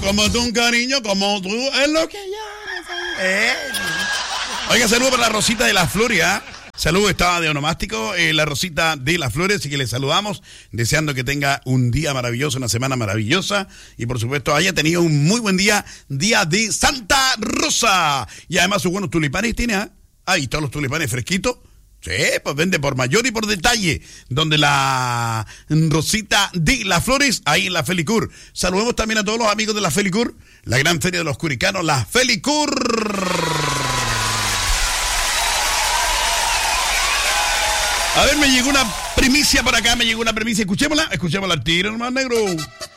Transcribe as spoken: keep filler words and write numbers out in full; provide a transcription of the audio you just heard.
como tú, un cariño, como tú, es lo que yo... Eh. Oiga, saludo para la Rosita de las Flores, ¿eh? Saludos, estaba de onomástico, eh, la Rosita de las Flores, así que le saludamos, deseando que tenga un día maravilloso, una semana maravillosa, y por supuesto haya tenido un muy buen día, día de Santa Rosa, y además sus buenos tulipanes tiene, ¿eh? Ahí todos los tulipanes fresquitos, sí, pues vende por mayor y por detalle, donde la Rosita de las Flores, ahí en la Felicur. Saludemos también a todos los amigos de la Felicur, la gran feria de los curicanos, la Felicur. A ver, me llegó una primicia por acá, me llegó una primicia. Escuchémosla, escuchémosla al tiro, hermano negro.